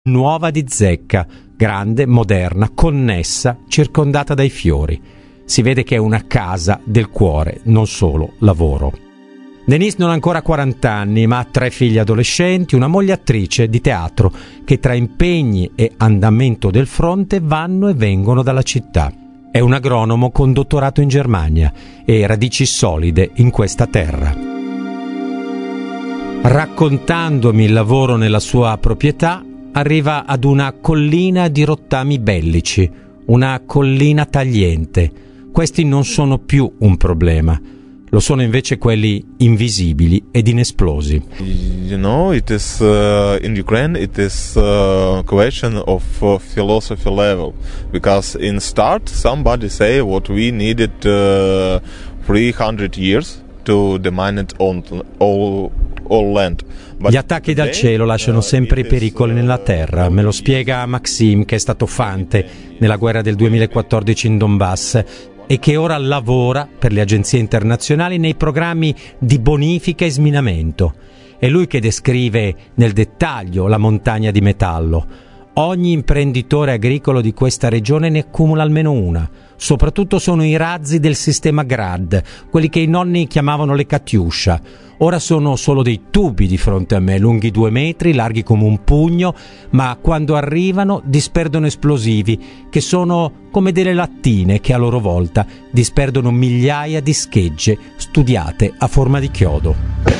nuova di zecca, grande, moderna, connessa, circondata dai fiori. Si vede che è una casa del cuore, non solo lavoro. Denise non ha ancora 40 anni, ma ha 3 figli adolescenti, una moglie attrice di teatro che tra impegni e andamento del fronte vanno e vengono dalla città. È un agronomo con dottorato in Germania e radici solide in questa terra. Raccontandomi il lavoro nella sua proprietà, arriva ad una collina di rottami bellici, una collina tagliente. Questi non sono più un problema. Lo sono invece quelli invisibili ed inesplosi. You know, it is in Ukraine. It is a question of philosophy level, because in start somebody say what we needed 300 years to demine it on all land. Gli attacchi dal cielo lasciano sempre i pericoli nella terra. Me lo spiega Maxim, che è stato fante nella guerra del 2014 in Donbass e che ora lavora per le agenzie internazionali nei programmi di bonifica e sminamento. È lui che descrive nel dettaglio la montagna di metallo. Ogni imprenditore agricolo di questa regione ne accumula almeno una. Soprattutto sono i razzi del sistema Grad, quelli che i nonni chiamavano le Katyusha. Ora sono solo dei tubi di fronte a me, lunghi 2 metri, larghi come un pugno, ma quando arrivano disperdono esplosivi, che sono come delle lattine che a loro volta disperdono migliaia di schegge studiate a forma di chiodo.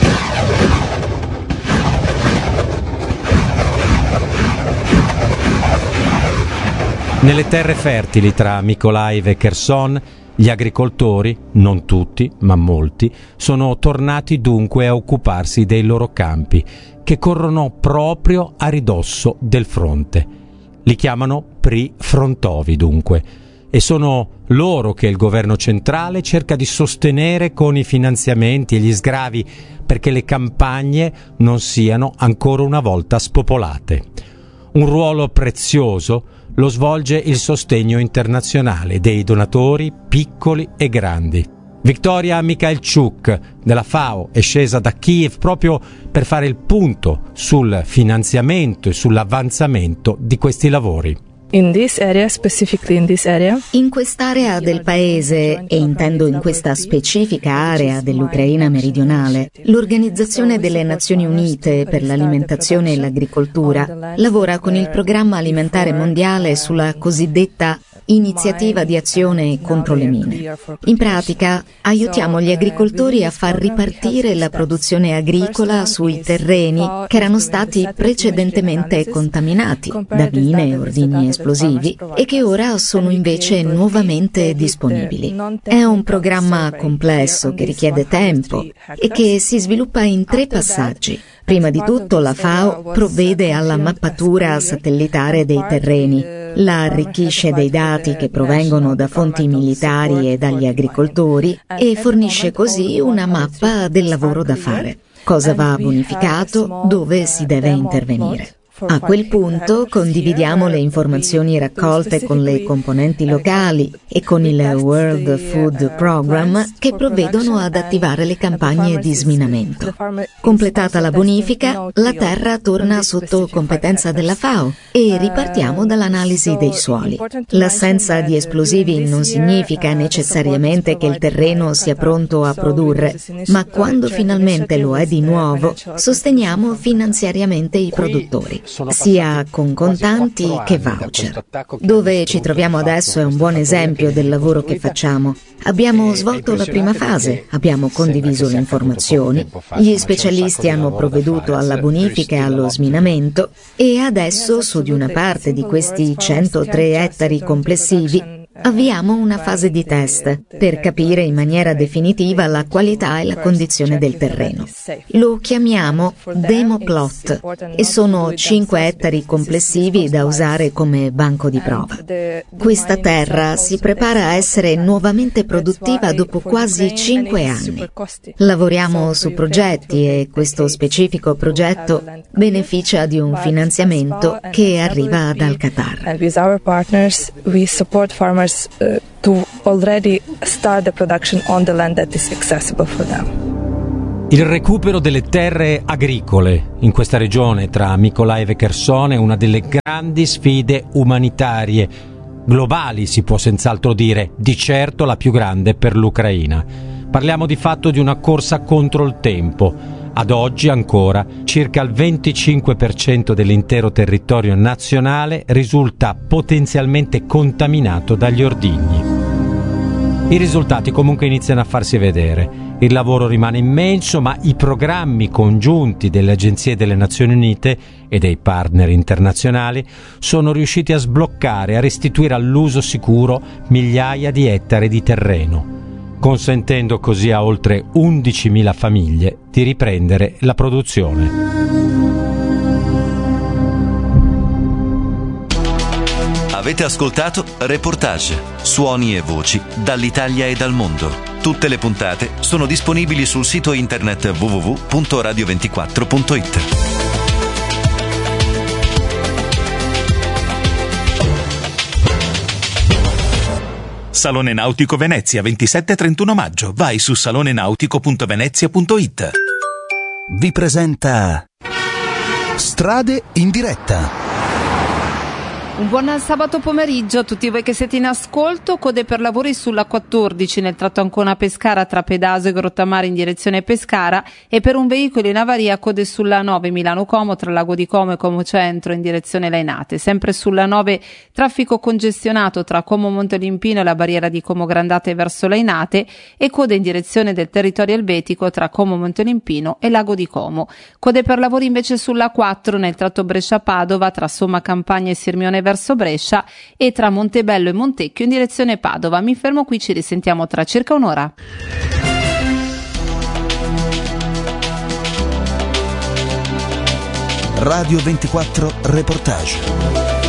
Nelle terre fertili tra Mykolaiv e Kherson, gli agricoltori, non tutti, ma molti, sono tornati dunque a occuparsi dei loro campi, che corrono proprio a ridosso del fronte. Li chiamano prifrontovi dunque, e sono loro che il governo centrale cerca di sostenere con i finanziamenti e gli sgravi perché le campagne non siano ancora una volta spopolate. Un ruolo prezioso lo svolge il sostegno internazionale dei donatori piccoli e grandi. Viktoria Mikhailchuk della FAO è scesa da Kiev proprio per fare il punto sul finanziamento e sull'avanzamento di questi lavori. In quest'area del paese, e intendo in questa specifica area dell'Ucraina meridionale, l'Organizzazione delle Nazioni Unite per l'alimentazione e l'agricoltura lavora con il Programma Alimentare Mondiale sulla cosiddetta Iniziativa di azione contro le mine. In pratica, aiutiamo gli agricoltori a far ripartire la produzione agricola sui terreni che erano stati precedentemente contaminati da mine e ordigni esplosivi e che ora sono invece nuovamente disponibili. È un programma complesso che richiede tempo e che si sviluppa in 3 passaggi. Prima di tutto la FAO provvede alla mappatura satellitare dei terreni, la arricchisce dei dati che provengono da fonti militari e dagli agricoltori e fornisce così una mappa del lavoro da fare. Cosa va bonificato, dove si deve intervenire. A quel punto condividiamo le informazioni raccolte con le componenti locali e con il World Food Program che provvedono ad attivare le campagne di sminamento. Completata la bonifica, la terra torna sotto competenza della FAO e ripartiamo dall'analisi dei suoli. L'assenza di esplosivi non significa necessariamente che il terreno sia pronto a produrre, ma quando finalmente lo è di nuovo, sosteniamo finanziariamente i produttori, sia con contanti che voucher. Dove ci troviamo adesso è un buon esempio del lavoro che facciamo. Abbiamo svolto la prima fase, abbiamo condiviso le informazioni, gli specialisti hanno provveduto alla bonifica e allo sminamento e adesso su di una parte di questi 103 ettari complessivi avviamo una fase di test per capire in maniera definitiva la qualità e la condizione del terreno. Lo chiamiamo demo plot e sono 5 ettari complessivi da usare come banco di prova. Questa terra si prepara a essere nuovamente produttiva dopo quasi 5 anni. Lavoriamo su progetti e questo specifico progetto beneficia di un finanziamento che arriva dal Qatar. To already start the production on the land that is accessible for them. Il recupero delle terre agricole in questa regione tra Mykolaiv e Kherson è una delle grandi sfide umanitarie globali, si può senz'altro dire, di certo la più grande per l'Ucraina. Parliamo di fatto di una corsa contro il tempo. Ad oggi ancora circa il 25% dell'intero territorio nazionale risulta potenzialmente contaminato dagli ordigni. I risultati comunque iniziano a farsi vedere. Il lavoro rimane immenso, ma i programmi congiunti delle agenzie delle Nazioni Unite e dei partner internazionali sono riusciti a sbloccare e a restituire all'uso sicuro migliaia di ettari di terreno, consentendo così a oltre 11.000 famiglie di riprendere la produzione. Avete ascoltato Reportage, suoni e voci dall'Italia e dal mondo. Tutte le puntate sono disponibili sul sito internet www.radio24.it. Salone Nautico Venezia, 27-31 maggio. Vai su salonenautico.venezia.it. Vi presenta Strade in diretta. Un buon sabato pomeriggio a tutti voi che siete in ascolto. Code per lavori sulla 14 nel tratto Ancona-Pescara tra Pedaso e Grottamare in direzione Pescara, e per un veicolo in avaria code sulla 9 Milano-Como tra Lago di Como e Como Centro in direzione Lainate. Sempre sulla 9 traffico congestionato tra Como Montelimpino e la barriera di Como Grandate verso Lainate, e code in direzione del territorio elvetico tra Como Montelimpino e Lago di Como. Code per lavori invece sulla 4 nel tratto Brescia-Padova tra Somma Campagna e Sirmione verso Brescia, e tra Montebello e Montecchio in direzione Padova. Mi fermo qui, ci risentiamo tra circa un'ora. Radio 24 Reportage.